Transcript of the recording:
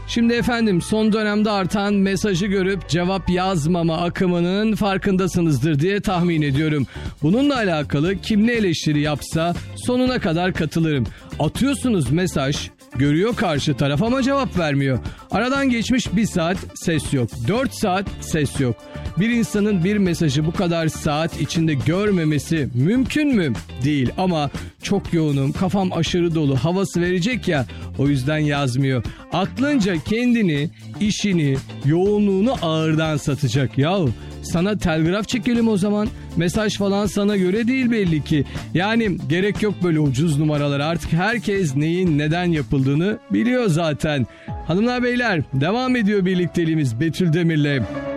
Şimdi efendim, son dönemde artan mesajı görüp cevap yazmama akımının farkındasınızdır diye tahmin ediyorum. Bununla alakalı kim ne eleştiri yapsa sonuna kadar katılırım. Atıyorsunuz mesaj, görüyor karşı taraf ama cevap vermiyor. Aradan geçmiş 1 saat, ses yok. 4 saat, ses yok. Bir insanın bir mesajı bu kadar saat içinde görmemesi mümkün mü? Değil, ama çok yoğunum, kafam aşırı dolu havası verecek ya, o yüzden yazmıyor. Aklınca kendini, işini, yoğunluğunu ağırdan satacak. Yahu sana telgraf çekelim o zaman. Mesaj falan sana göre değil belli ki. Yani gerek yok böyle ucuz numaralar. Artık herkes neyin neden yapıldığını biliyor zaten. Hanımlar beyler, devam ediyor birlikteliğimiz Betül Demir'le.